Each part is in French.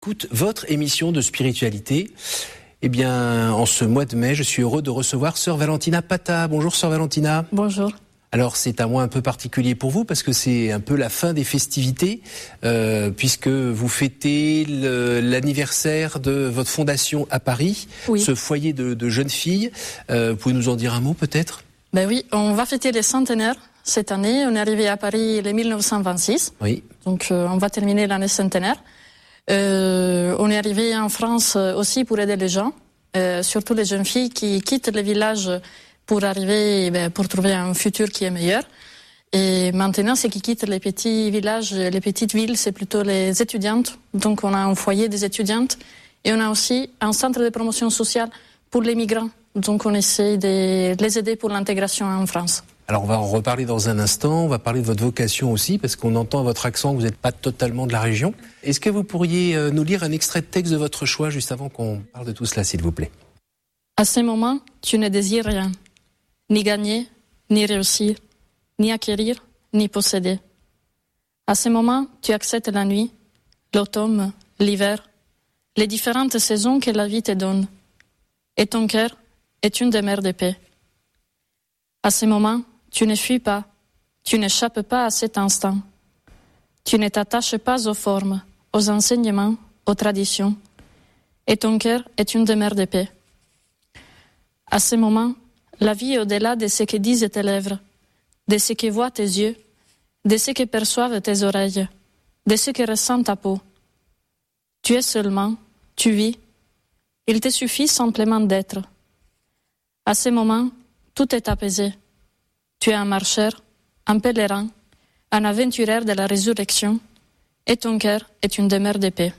Écoute votre émission de spiritualité. Eh bien, en ce mois de mai, je suis heureux de recevoir Sœur Valentina Pata. Bonjour Sœur Valentina. Bonjour. Alors c'est un mois un peu particulier pour vous parce que c'est un peu la fin des festivités puisque vous fêtez l'anniversaire de votre fondation à Paris, oui. Ce foyer de jeunes filles. Vous pouvez nous en dire un mot peut-être ? Ben oui, on va fêter les centenaires cette année. On est arrivé à Paris en 1926, oui. Donc on va terminer l'année centenaire. On est arrivé en France aussi pour aider les gens, surtout les jeunes filles qui quittent les villages pour arriver, pour trouver un futur qui est meilleur. Et maintenant, ceux qui quittent les petits villages, les petites villes, c'est plutôt les étudiantes. Donc on a un foyer des étudiantes et on a aussi un centre de promotion sociale pour les migrants. Donc on essaie de les aider pour l'intégration en France. Alors on va en reparler dans un instant, on va parler de votre vocation aussi, parce qu'on entend à votre accent que vous n'êtes pas totalement de la région. Est-ce que vous pourriez nous lire un extrait de texte de votre choix, juste avant qu'on parle de tout cela, s'il vous plaît ? À ce moment, tu ne désires rien, ni gagner, ni réussir, ni acquérir, ni posséder. À ce moment, tu acceptes la nuit, l'automne, l'hiver, les différentes saisons que la vie te donne. Et ton cœur est une demeure de paix. À ce moment, tu ne fuis pas, tu n'échappes pas à cet instant. Tu ne t'attaches pas aux formes, aux enseignements, aux traditions. Et ton cœur est une demeure de paix. À ce moment, la vie est au-delà de ce que disent tes lèvres, de ce que voient tes yeux, de ce que perçoivent tes oreilles, de ce que ressent ta peau. Tu es seulement, tu vis. Il te suffit simplement d'être. À ce moment, tout est apaisé. Tu es un marcheur, un pèlerin, un aventurier de la résurrection, et ton cœur est une demeure de paix.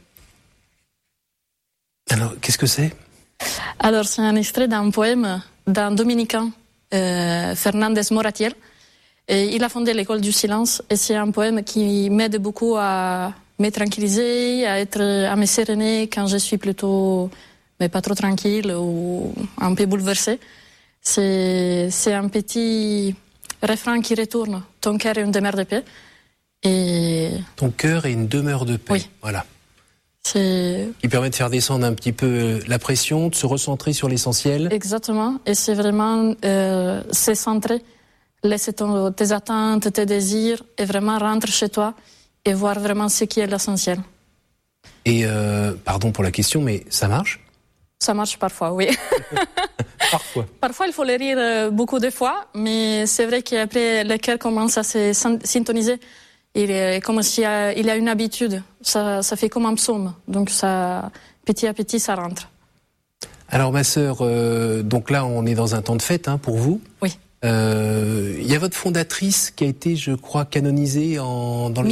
Alors, qu'est-ce que c'est ? Alors, c'est un extrait d'un poème d'un dominicain, Fernandez Moratiel. Et il a fondé l'école du silence, et c'est un poème qui m'aide beaucoup à me tranquilliser, à me séréner quand je suis plutôt, mais pas trop tranquille ou un peu bouleversée. C'est un petit refrain qui retourne. Ton cœur est une demeure de paix. Et... Ton cœur est une demeure de paix. Oui. Voilà. Qui permet de faire descendre un petit peu la pression, de se recentrer sur l'essentiel. Exactement. Et c'est vraiment se centrer, laisser tes attentes, tes désirs, et vraiment rentrer chez toi et voir vraiment ce qui est l'essentiel. Et pardon pour la question, mais ça marche ? Ça marche parfois, oui. Parfois. Parfois, il faut le rire beaucoup de fois, mais c'est vrai qu'après, le cœur commence à se syntoniser. Il est comme s'il il a une habitude. Ça fait comme un psaume. Donc, ça, petit à petit, ça rentre. Alors, ma sœur, donc là, on est dans un temps de fête pour vous. Oui. Il y a votre fondatrice qui a été, je crois, canonisée dans le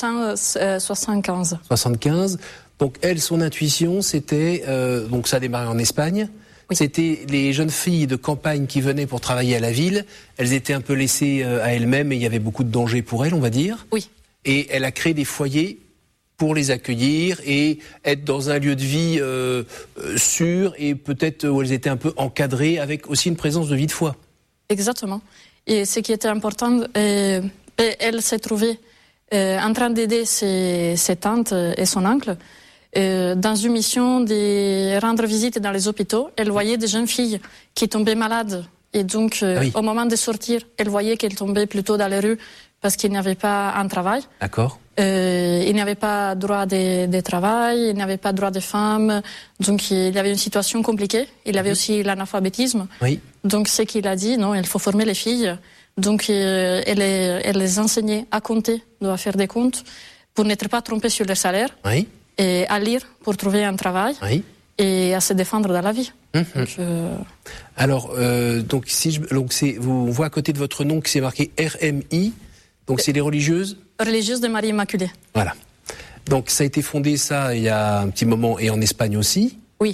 1975. 75. Donc elle, son intuition, c'était donc ça a démarré en Espagne. Oui. C'était les jeunes filles de campagne qui venaient pour travailler à la ville. Elles étaient un peu laissées à elles-mêmes et il y avait beaucoup de dangers pour elles, on va dire. Oui. Et elle a créé des foyers pour les accueillir et être dans un lieu de vie sûr et peut-être où elles étaient un peu encadrées avec aussi une présence de vie de foi. Exactement. Et ce qui était important, elle s'est trouvée en train d'aider ses tantes et son oncle dans une mission de rendre visite dans les hôpitaux. Elle voyait des jeunes filles qui tombaient malades. Et donc, oui. Au moment de sortir, elle voyait qu'elles tombaient plutôt dans les rues parce qu'ils n'avaient pas un travail. D'accord. Ils n'avaient pas droit de travail, ils n'avaient pas droit de femmes. Donc, il y avait une situation compliquée. Il y avait aussi l'analphabétisme. Oui. Donc, ce qu'il a dit, non, il faut former les filles. Donc, elle les enseignait à compter, à faire des comptes, pour n'être pas trompées sur leur salaire. Oui. Et à lire pour trouver un travail. Oui. Et à se défendre dans la vie. Donc, alors, donc on voit à côté de votre nom que c'est marqué RMI. Donc c'est les religieuses. Religieuses de Marie Immaculée. Voilà. Donc ça a été fondé il y a un petit moment et en Espagne aussi. Oui,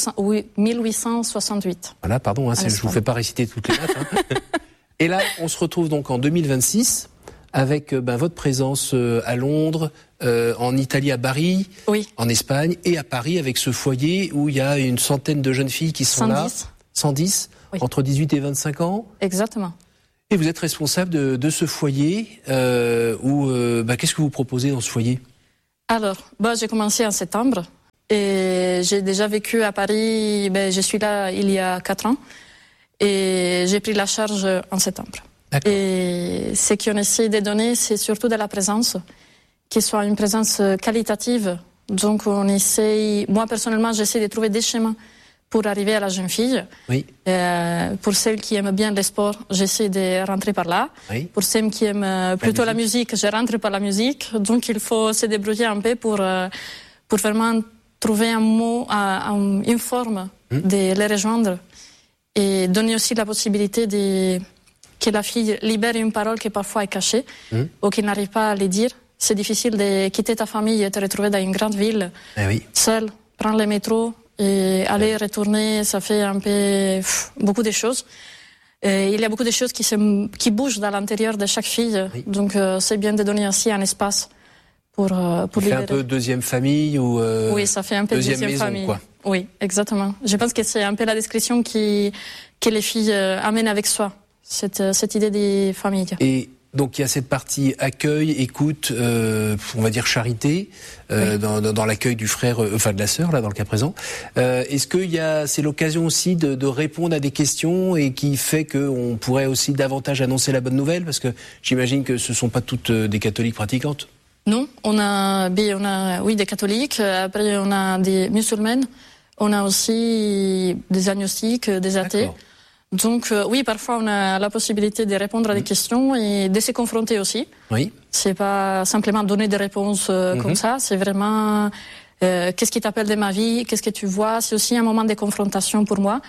1868. Voilà, pardon, je vous fais pas réciter toutes les dates. Et là, on se retrouve donc en 2026 avec votre présence à Londres, en Italie à Bari, oui. En Espagne et à Paris avec ce foyer où il y a une centaine de jeunes filles qui sont 110. là. 110, oui. Entre 18 et 25 ans. Exactement. Et vous êtes responsable de ce foyer qu'est-ce que vous proposez dans ce foyer ? Alors, j'ai commencé en septembre Et j'ai déjà vécu à Paris, je suis là il y a 4 ans. Et j'ai pris la charge en septembre. D'accord. Et ce qu'on essaie de donner, c'est surtout de la présence, qui soit une présence qualitative. Donc on essaye, moi personnellement, j'essaie de trouver des chemins pour arriver à la jeune fille. Oui. Pour celles qui aiment bien le sport, j'essaie de rentrer par là. Oui. Pour celles qui aiment plutôt la musique, je rentre par la musique. Donc il faut se débrouiller un peu pour vraiment trouver un mot, une forme de les rejoindre et donner aussi la possibilité que la fille libère une parole qui parfois est cachée ou qui n'arrive pas à le dire. C'est difficile de quitter ta famille et te retrouver dans une grande ville, seule, prendre le métro et aller retourner, ça fait un peu beaucoup de choses. Et il y a beaucoup de choses qui bougent dans l'intérieur de chaque fille, donc c'est bien de donner aussi un espace pour libérer. C'est un peu deuxième famille ou oui, ça fait un peu deuxième maison, famille. Quoi. Oui, exactement. Je pense que c'est un peu la description que les filles amènent avec soi, cette idée des familles. Et donc il y a cette partie accueil, écoute, on va dire charité, dans l'accueil du frère, de la sœur là dans le cas présent. Est-ce que c'est l'occasion aussi de répondre à des questions et qui fait qu'on pourrait aussi davantage annoncer la bonne nouvelle, parce que j'imagine que ce sont pas toutes des catholiques pratiquantes. Non, on a des catholiques, après on a des musulmanes, on a aussi des agnostiques, des athées. D'accord. Donc oui, parfois on a la possibilité de répondre à des questions et de se confronter aussi. Oui. C'est pas simplement donner des réponses comme ça, c'est vraiment qu'est-ce qui t'appelle de ma vie, qu'est-ce que tu vois. C'est aussi un moment de confrontation pour moi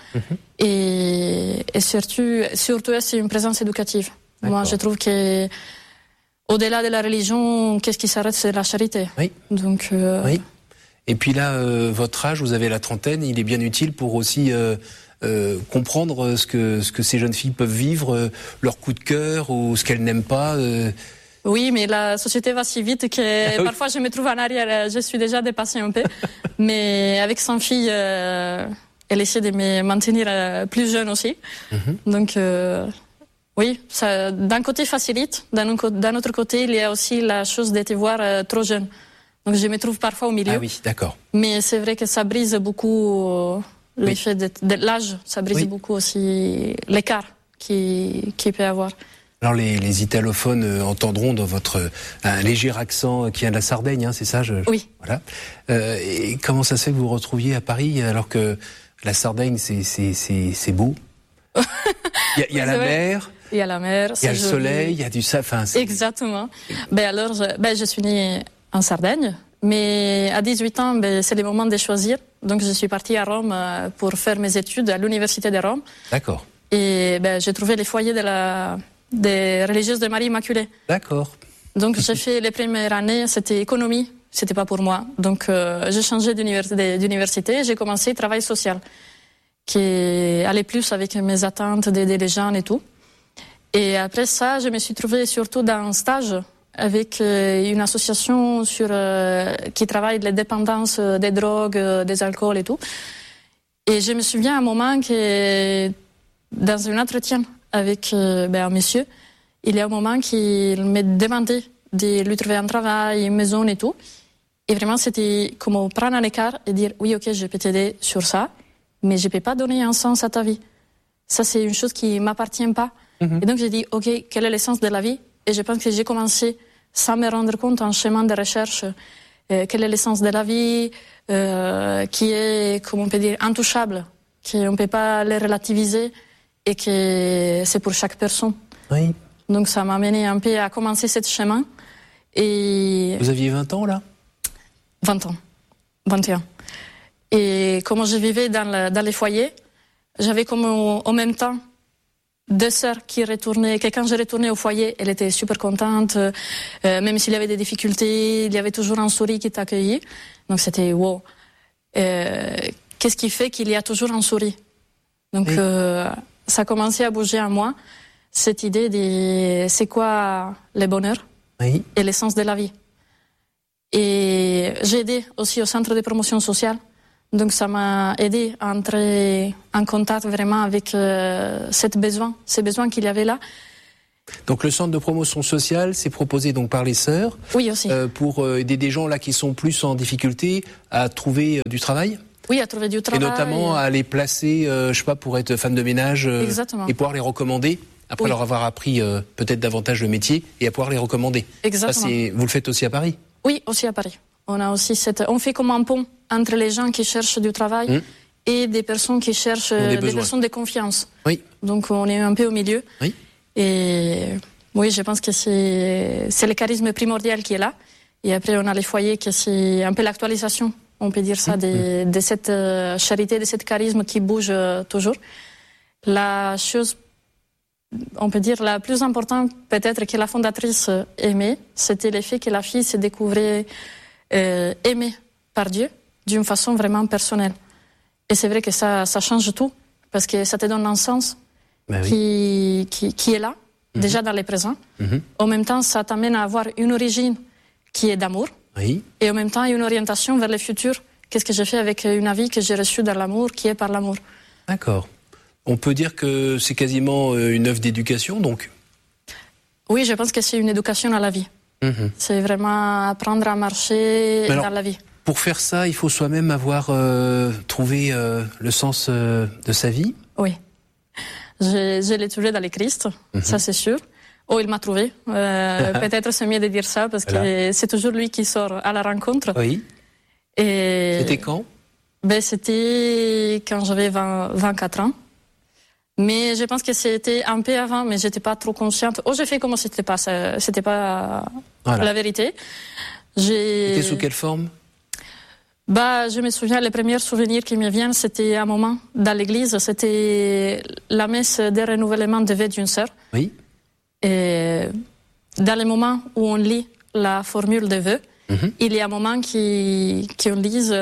et surtout c'est une présence éducative. D'accord. Moi je trouve que au-delà de la religion, qu'est-ce qui s'arrête, c'est la charité. Oui. Donc oui. Et puis là, votre âge, vous avez la trentaine, il est bien utile pour aussi comprendre ce que ces jeunes filles peuvent vivre, leur coup de cœur ou ce qu'elles n'aiment pas. Oui, mais la société va si vite que parfois je me trouve en arrière, je suis déjà dépassée un peu. Mais avec son fille, elle essaie de me maintenir plus jeune aussi. Donc oui, ça d'un côté facilite, d'un autre côté il y a aussi la chose de te voir trop jeune. Donc je me trouve parfois au milieu. Ah oui, d'accord. Mais c'est vrai que ça brise beaucoup l'effet de l'âge, ça brise beaucoup aussi l'écart qu'il peut y avoir. Alors les italophones entendront dans votre un léger accent qui vient de la Sardaigne, hein, c'est ça Oui. Voilà. Et comment ça se fait que vous vous retrouviez à Paris alors que la Sardaigne c'est beau. Il y a la mer. Il y a la mer. Il y a le soleil, il y a du safin. Exactement. Alors, je suis née en Sardaigne, mais à 18 ans, c'est le moment de choisir. Donc, je suis partie à Rome pour faire mes études à l'université de Rome. D'accord. Et j'ai trouvé les foyers des religieuses de Marie Immaculée. D'accord. Donc, j'ai fait les premières années, c'était économie, c'était pas pour moi. Donc, j'ai changé d'université, j'ai commencé travail social, qui allait plus avec mes attentes d'aider les gens et tout. Et après ça, je me suis trouvée surtout dans un stage avec une association qui travaille les dépendances des drogues, des alcools et tout. Et je me souviens à un moment que dans un entretien avec un monsieur, il y a un moment qu'il me demandait de lui trouver un travail, une maison et tout. Et vraiment, c'était comme prendre un écart et dire oui, ok, je peux t'aider sur ça, mais je peux pas donner un sens à ta vie. Ça, c'est une chose qui m'appartient pas. Et donc j'ai dit, ok, quel est l'essence de la vie? Et je pense que j'ai commencé, sans me rendre compte, un chemin de recherche. Quelle est l'essence de la vie, qui est, comment on peut dire, intouchable, qu'on ne peut pas les relativiser et que c'est pour chaque personne. Oui. Donc ça m'a amené un peu à commencer ce chemin. Et vous aviez 20 ans là? 20 ans, 21. Et comme je vivais dans les foyers, j'avais comme en même temps deux sœurs qui retournaient, que quand je retournais au foyer, elle était super contente, même s'il y avait des difficultés, il y avait toujours un sourire qui t'accueillait. Donc c'était wow. Qu'est-ce qui fait qu'il y a toujours un sourire? Donc ça a commencé à bouger en moi, cette idée de c'est quoi le bonheur et l'essence de la vie. Et j'ai aidé aussi au centre de promotion sociale. Donc ça m'a aidé à entrer en contact vraiment avec ces besoins qu'il y avait là. Donc le centre de promotion sociale, c'est proposé donc par les sœurs. Oui, aussi. Pour aider des gens là qui sont plus en difficulté à trouver du travail. Oui, à trouver du travail. Et notamment à les placer, je sais pas, pour être femme de ménage. Et pouvoir les recommander après leur avoir appris peut-être davantage le métier et à pouvoir les recommander. Exactement. Ça, vous le faites aussi à Paris? Oui, aussi à Paris. On fait comme un pont entre les gens qui cherchent du travail et des personnes qui cherchent des personnes de confiance. Oui. Donc on est un peu au milieu. Oui. Et oui, je pense que c'est le charisme primordial qui est là. Et après, on a les foyers qui c'est un peu l'actualisation, on peut dire ça, de cette charité, de ce charisme qui bouge toujours. La chose, on peut dire, la plus importante, peut-être que la fondatrice aimait, c'était le fait que la fille se découvrait aimée par Dieu d'une façon vraiment personnelle. Et c'est vrai que ça change tout, parce que ça te donne un sens qui est là, déjà dans le présent. En même temps, ça t'amène à avoir une origine qui est d'amour, et en même temps, une orientation vers le futur. Qu'est-ce que j'ai fait avec une vie que j'ai reçue dans l'amour, qui est par l'amour. D'accord. On peut dire que c'est quasiment une œuvre d'éducation, donc? Oui, je pense que c'est une éducation à la vie. C'est vraiment apprendre à marcher dans la vie. Pour faire ça, il faut soi-même avoir trouvé le sens de sa vie? Oui. Je l'ai trouvé dans le Christ, ça c'est sûr. Oh, il m'a trouvé. Peut-être c'est mieux de dire ça, parce que c'est toujours lui qui sort à la rencontre. Oui. Et c'était quand? C'était quand j'avais 24 ans. Mais je pense que c'était un peu avant, mais j'étais pas trop consciente. Oh, j'ai fait comme si c'était pas la vérité. C'était sous quelle forme? Je me souviens, les premiers souvenirs qui me viennent, c'était un moment dans l'église, c'était la messe de renouvellement de vœux d'une sœur. Oui. Et dans les moments où on lit la formule de vœux, il y a un moment qu'on lise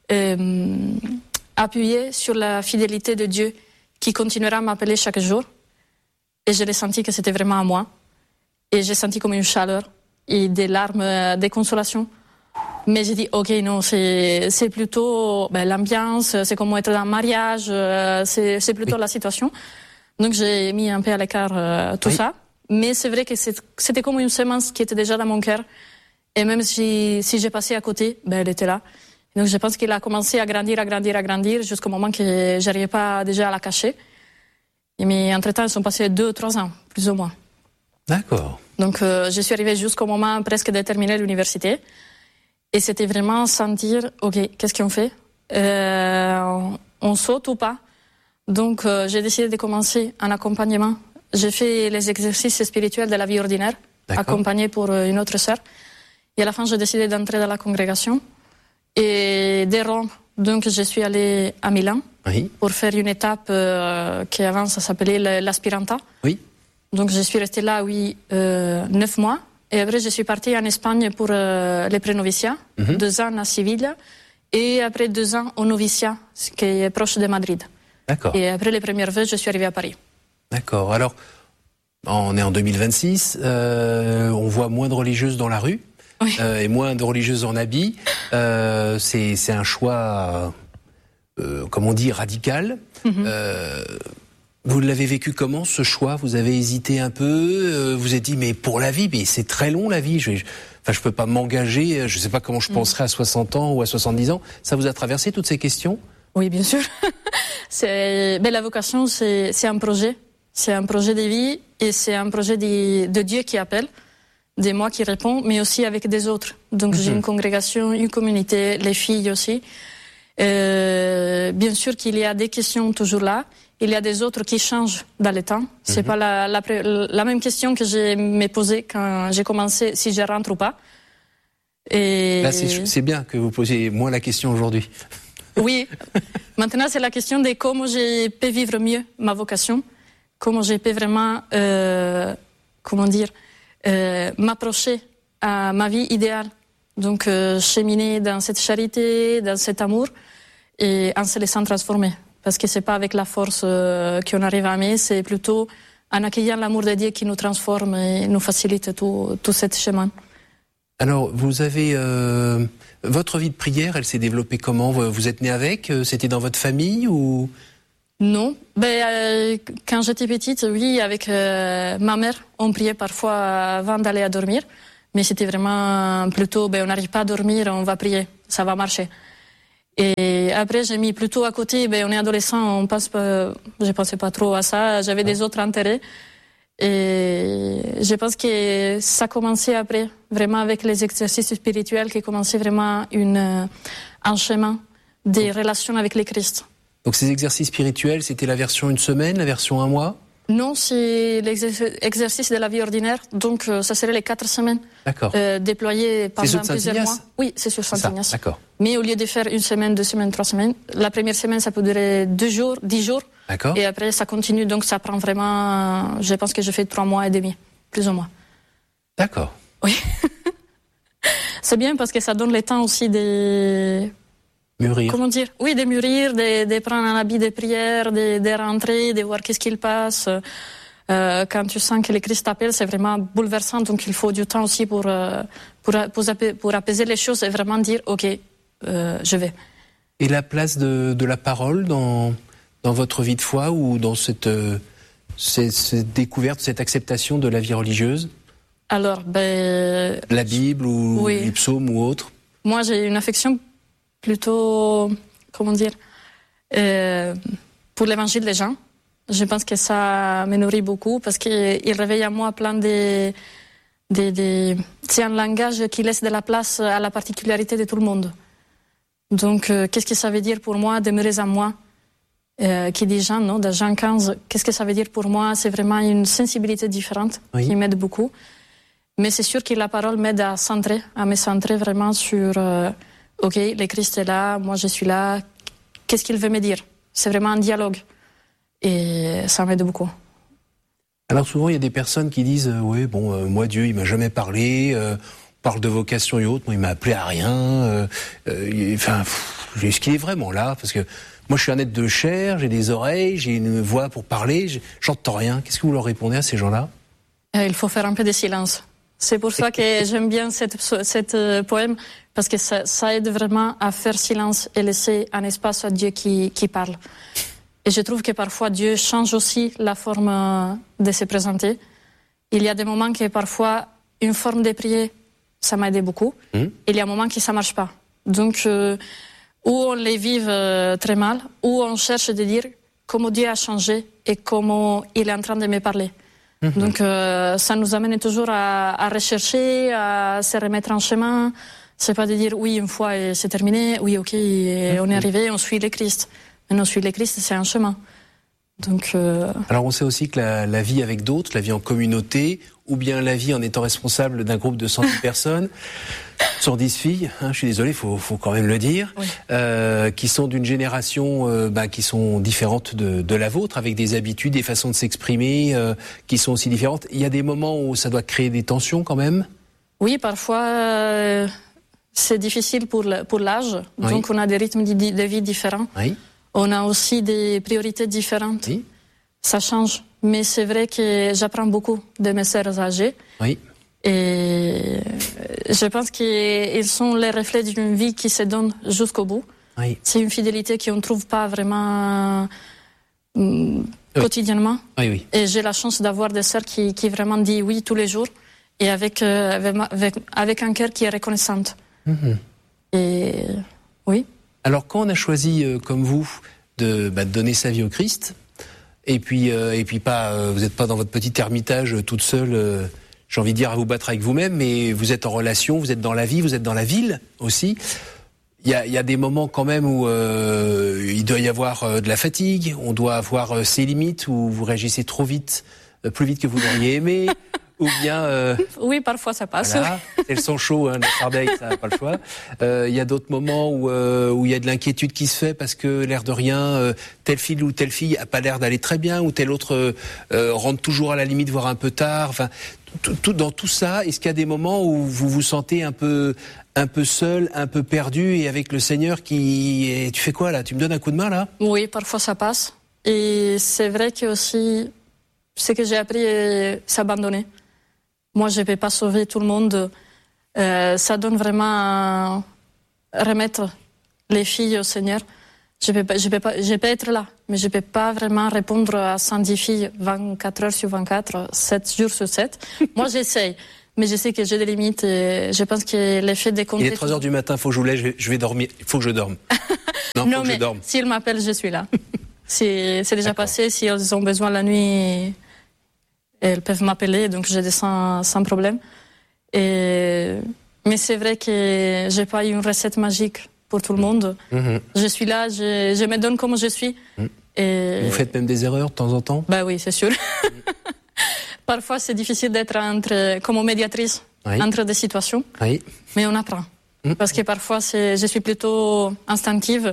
appuyer sur la fidélité de Dieu qui continuera à m'appeler chaque jour. Et je l'ai senti que c'était vraiment à moi. Et j'ai senti comme une chaleur et des larmes de consolation. Mais j'ai dit, ok, non, c'est plutôt l'ambiance, c'est comme être dans un mariage, c'est plutôt la situation. Donc j'ai mis un peu à l'écart tout ça. Mais c'est vrai que c'était comme une semence qui était déjà dans mon cœur. Et même si j'ai passé à côté, elle était là. Donc je pense qu'il a commencé à grandir jusqu'au moment que j'arrivais pas déjà à la cacher. Mais entre-temps, ils sont passés 2 ou 3 ans, plus ou moins. D'accord. Donc je suis arrivée jusqu'au moment presque de terminer l'université. Et c'était vraiment sentir, ok, qu'est-ce qu'on fait? On saute ou pas? Donc j'ai décidé de commencer un accompagnement. J'ai fait les exercices spirituels de la vie ordinaire, accompagné pour une autre sœur. Et à la fin, j'ai décidé d'entrer dans la congrégation et de rompre. Donc je suis allée à Milan pour faire une étape qui avant ça s'appelait l'aspiranta. Oui. Donc je suis restée là 9 mois. Et après, je suis partie en Espagne pour les prénoviciats, 2 ans à Séville, et après 2 ans au noviciat, ce qui est proche de Madrid. D'accord. Et après les premiers vœux, je suis arrivée à Paris. D'accord. Alors, on est en 2026, on voit moins de religieuses dans la rue, et moins de religieuses en habit. C'est un choix, comme on dit, radical. Vous l'avez vécu comment, ce choix? Vous avez hésité un peu, vous avez dit, mais pour la vie, mais c'est très long la vie, je peux pas m'engager, je sais pas comment je penserai à 60 ans ou à 70 ans. Ça vous a traversé toutes ces questions? Oui, bien sûr. La vocation, c'est un projet. C'est un projet de vie et c'est un projet de Dieu qui appelle, de moi qui répond, mais aussi avec des autres. Donc j'ai une congrégation, une communauté, les filles aussi. Bien sûr qu'il y a des questions toujours là. Il y a des autres qui changent dans le temps. C'est pas la même question que je me posais quand j'ai commencé, si je rentre ou pas. Et là, c'est bien que vous posiez moins la question aujourd'hui. Oui. Maintenant, c'est la question de comment je peux vivre mieux ma vocation, comment je peux vraiment, m'approcher à ma vie idéale. Donc, cheminer dans cette charité, dans cet amour, et en se laissant transformer. Parce que c'est pas avec la force qu'on arrive à aimer, c'est plutôt en accueillant l'amour de Dieu qui nous transforme et nous facilite tout ce chemin. Alors, vous avez votre vie de prière, elle s'est développée comment? Vous êtes né avec? C'était dans votre famille ou? Non. Quand j'étais petite, oui, avec ma mère, on priait parfois avant d'aller à dormir. Mais c'était vraiment plutôt, on n'arrive pas à dormir, on va prier, ça va marcher. Et après, j'ai mis plutôt à côté, on est adolescent, je pensais pas trop à ça, j'avais des autres intérêts. Et je pense que ça commençait après, vraiment avec les exercices spirituels, qui commençaient vraiment un chemin des relations avec le Christ. Donc ces exercices spirituels, c'était la version 1 semaine, la version 1 mois? Non, c'est l'exercice de la vie ordinaire, donc ça serait les 4 semaines. D'accord. Déployés pendant plusieurs mois. Oui, c'est sur Saint-Ignace. D'accord. Mais au lieu de faire 1 semaine, 2 semaines, 3 semaines, la première semaine, ça peut durer 2 jours, 10 jours. D'accord. Et après, ça continue, donc ça prend vraiment, je pense que je fais 3 mois et demi, plus ou moins. D'accord. Oui. C'est bien parce que ça donne le temps aussi de... Mûrir. Comment dire? Oui, de mûrir, de prendre un habit de prière, de rentrer, de voir qu'est-ce qu'il passe. Quand tu sens que le Christ t'appelle, c'est vraiment bouleversant, donc il faut du temps aussi pour apaiser les choses et vraiment dire, ok, je vais. Et la place de la parole dans votre vie de foi ou dans cette découverte, cette acceptation de la vie religieuse? Alors, la Bible ou oui. les psaumes ou autre? Moi, j'ai une affection plutôt, comment dire, pour l'évangile des gens. Je pense que ça me nourrit beaucoup parce qu'il réveille en moi plein de c'est un langage qui laisse de la place à la particularité de tout le monde. Donc, qu'est-ce que ça veut dire pour moi, demeurer en moi, qui dit Jean, non, de Jean 15, qu'est-ce que ça veut dire pour moi? C'est vraiment une sensibilité différente qui m'aide beaucoup. Mais c'est sûr que la parole m'aide à me centrer vraiment sur... ok, le Christ est là, moi je suis là, qu'est-ce qu'il veut me dire? C'est vraiment un dialogue. Et ça m'aide beaucoup. Alors souvent, il y a des personnes qui disent moi Dieu, il m'a jamais parlé, on parle de vocation et autres, moi il m'a appelé à rien, est-ce qu'il est vraiment là? Parce que moi je suis un être de chair, j'ai des oreilles, j'ai une voix pour parler, j'entends rien. Qu'est-ce que vous leur répondez à ces gens-là? Il faut faire un peu de silence. C'est pour ça que j'aime bien cette poème, parce que ça aide vraiment à faire silence et laisser un espace à Dieu qui parle. Et je trouve que parfois Dieu change aussi la forme de se présenter. Il y a des moments que parfois une forme de prière, ça m'a aidé beaucoup. Il y a un moment que ça marche pas. Donc, où on les vive très mal, où on cherche de dire comment Dieu a changé et comment il est en train de me parler. Donc ça nous amène toujours à rechercher, à se remettre en chemin. C'est pas de dire oui une fois et c'est terminé, oui ok on est arrivé, on suit le Christ. Mais non, suivre le Christ, c'est un chemin. Donc alors on sait aussi que la vie avec d'autres, la vie en communauté, ou bien la vie en étant responsable d'un groupe de 110 personnes, 110 filles, je suis désolé, faut quand même le dire, qui sont d'une génération qui sont différentes de la vôtre, avec des habitudes, des façons de s'exprimer qui sont aussi différentes. Il y a des moments où ça doit créer des tensions quand même? Oui, parfois c'est difficile pour l'âge, donc on a des rythmes de vie différents. Oui. On a aussi des priorités différentes. Oui. Ça change. Mais c'est vrai que j'apprends beaucoup de mes sœurs âgées. Oui. Et je pense qu'ils sont les reflets d'une vie qui se donne jusqu'au bout. Oui. C'est une fidélité qu'on ne trouve pas vraiment quotidiennement. Oui, oui. Et j'ai la chance d'avoir des sœurs qui vraiment disent oui tous les jours et avec un cœur qui est reconnaissante. Et oui. Alors quand on a choisi, comme vous, de donner sa vie au Christ, et puis vous n'êtes pas dans votre petit ermitage toute seule, j'ai envie de dire, à vous battre avec vous-même, mais vous êtes en relation, vous êtes dans la vie, vous êtes dans la ville aussi. Il y a des moments quand même où il doit y avoir de la fatigue, on doit avoir ses limites, où vous réagissez trop vite, plus vite que vous l'auriez aimé. Ou bien... oui, parfois ça passe. Voilà, c'est le sang chaud, la Sardaigne, ça n'a pas le choix. Il y a d'autres moments où il y a de l'inquiétude qui se fait parce que, l'air de rien, telle fille ou telle fille a pas l'air d'aller très bien, ou telle autre rentre toujours à la limite, voire un peu tard. Enfin, dans tout ça, est-ce qu'il y a des moments où vous vous sentez un peu seul, un peu perdu, et avec le Seigneur tu fais quoi là? Tu me donnes un coup de main là? Oui, parfois ça passe. Et c'est vrai que aussi, ce que j'ai appris est s'abandonner. Moi, je ne vais pas sauver tout le monde. Ça donne vraiment à remettre les filles au Seigneur. je peux être là, mais je peux pas vraiment répondre à 110 filles 24 heures sur 24, 7 jours sur 7. Moi, j'essaye. Mais je sais que j'ai des limites et je pense que l'effet des comptes... Il est 3 heures du matin, faut que je vous laisse, je vais dormir. Il faut que je dorme. Non, mais s'ils m'appellent, je suis là. C'est déjà passé. Si elles ont besoin la nuit, elles peuvent m'appeler, donc je descends sans problème. Mais c'est vrai que j'ai pas une recette magique pour tout le monde. Je suis là, je me donne comme je suis. Et... Vous faites même des erreurs de temps en temps? Bah oui, c'est sûr. Parfois, c'est difficile d'être comme médiatrice entre des situations, mais on apprend. Parce que parfois, je suis plutôt instinctive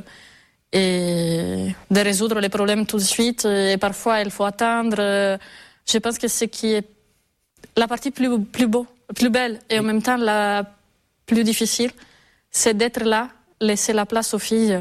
et de résoudre les problèmes tout de suite. Et parfois, il faut attendre. Je pense que ce qui est la partie plus belle et en même temps la plus difficile, c'est d'être là, laisser la place aux filles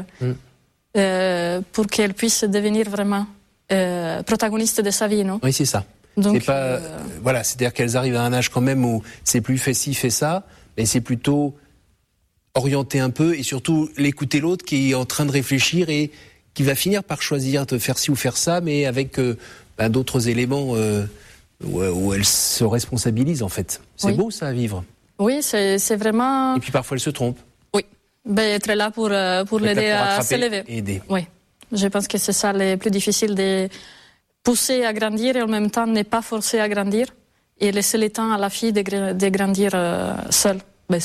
pour qu'elles puissent devenir vraiment protagonistes de sa vie, non? Oui, c'est ça. Donc, c'est pas, voilà, c'est-à-dire qu'elles arrivent à un âge quand même où c'est plus fais ci, fais ça, mais c'est plutôt orienter un peu et surtout l'écouter l'autre qui est en train de réfléchir et qui va finir par choisir de faire ci ou faire ça, mais avec d'autres éléments où elle se responsabilise en fait. C'est beau ça à vivre. Oui, c'est vraiment... Et puis parfois elle se trompe. Oui, être là pour l'aider à s'élever. Aider. Oui, je pense que c'est ça le plus difficile, de pousser à grandir et en même temps ne pas forcer à grandir et laisser le temps à la fille de grandir seule,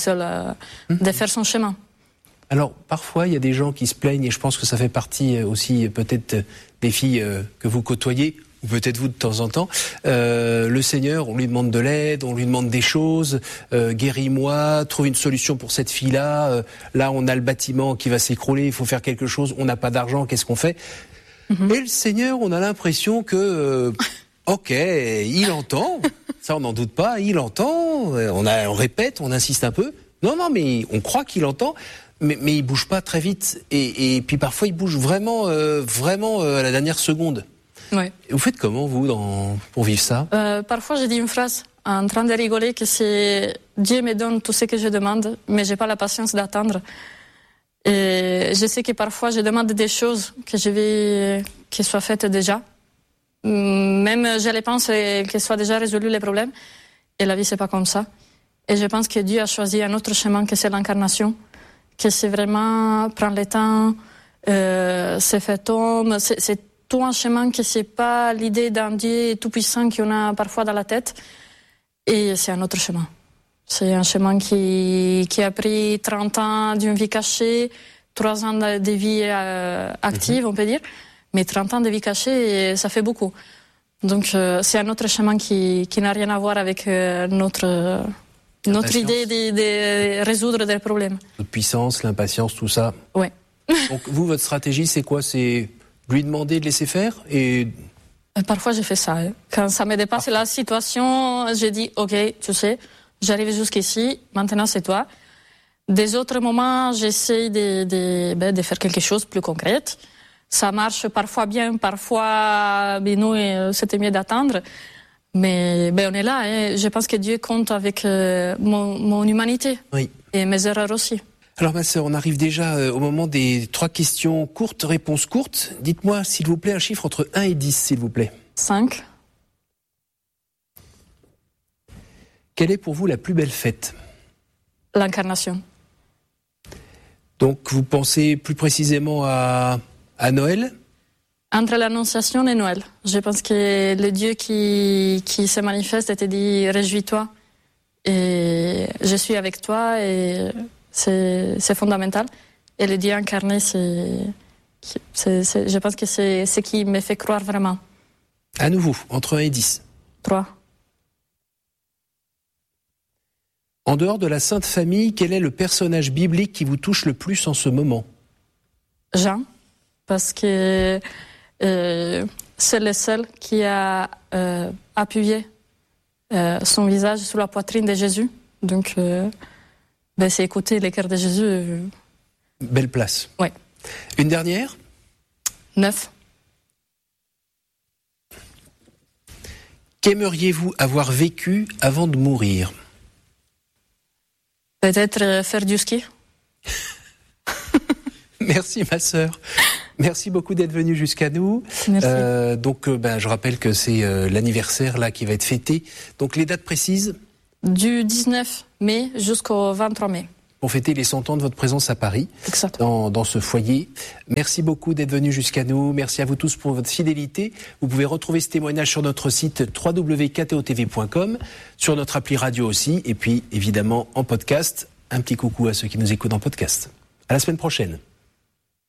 de faire son chemin. Alors, parfois, il y a des gens qui se plaignent, et je pense que ça fait partie aussi peut-être des filles que vous côtoyez, ou peut-être vous de temps en temps. Le Seigneur, on lui demande de l'aide, on lui demande des choses, guéris-moi, trouve une solution pour cette fille-là. Là, on a le bâtiment qui va s'écrouler, il faut faire quelque chose, on n'a pas d'argent, qu'est-ce qu'on fait? Et le Seigneur, on a l'impression que, ok, il entend, ça on n'en doute pas, il entend, on répète, on insiste un peu. Non, mais on croit qu'il entend. Mais il bouge pas très vite et puis parfois il bouge vraiment à la dernière seconde. Ouais. Vous faites comment vous pour vivre ça? Parfois je dis une phrase en train de rigoler que c'est Dieu me donne tout ce que je demande, mais j'ai pas la patience d'attendre. Et je sais que parfois je demande des choses que je veux qu'elles soient faites déjà. Même je les pense qu'elles soient déjà résolues les problèmes. Et la vie c'est pas comme ça. Et je pense que Dieu a choisi un autre chemin que c'est l'incarnation. Que c'est vraiment prendre le temps, c'est fait homme, c'est tout un chemin que c'est pas l'idée d'un Dieu tout-puissant qu'on a parfois dans la tête. Et c'est un autre chemin. C'est un chemin qui a pris 30 ans d'une vie cachée, 3 ans de vie active, on peut dire. Mais 30 ans de vie cachée, ça fait beaucoup. Donc c'est un autre chemin qui n'a rien à voir avec notre idée de résoudre des problèmes. Notre puissance, l'impatience, tout ça. Oui. Donc vous, votre stratégie, c'est quoi? C'est lui demander de laisser faire et... Parfois, je fais ça. Quand ça me dépasse la situation, je dis, OK, tu sais, j'arrive jusqu'ici, maintenant c'est toi. Des autres moments, j'essaie de faire quelque chose de plus concret. Ça marche parfois bien, parfois, nous, c'était mieux d'attendre. Mais on est là, hein. Je pense que Dieu compte avec mon humanité et mes erreurs aussi. Alors ma sœur, on arrive déjà au moment des 3 questions courtes, réponses courtes. Dites-moi s'il vous plaît un chiffre entre 1 et 10, s'il vous plaît. 5. Quelle est pour vous la plus belle fête? L'incarnation. Donc vous pensez plus précisément à Noël? Entre l'Annonciation et Noël. Je pense que le Dieu qui se manifeste était dit « Réjouis-toi et je suis avec toi » et c'est fondamental. Et le Dieu incarné, je pense que c'est ce qui me fait croire vraiment. À nouveau, entre 1 et 10. 3. En dehors de la Sainte Famille, quel est le personnage biblique qui vous touche le plus en ce moment? Jean, parce que c'est le seul qui a appuyé son visage sur la poitrine de Jésus. Donc, c'est écouter les cœurs de Jésus. Belle place. Oui. Une dernière? 9. Qu'aimeriez-vous avoir vécu avant de mourir? Peut-être faire du ski. Merci ma sœur. Merci beaucoup d'être venu jusqu'à nous. Merci. Je rappelle que c'est l'anniversaire là qui va être fêté. Donc les dates précises ? Du 19 mai jusqu'au 23 mai. Pour fêter les 100 ans de votre présence à Paris, dans ce foyer. Merci beaucoup d'être venu jusqu'à nous. Merci à vous tous pour votre fidélité. Vous pouvez retrouver ce témoignage sur notre site www.ktotv.com, sur notre appli radio aussi, et puis évidemment en podcast. Un petit coucou à ceux qui nous écoutent en podcast. À la semaine prochaine.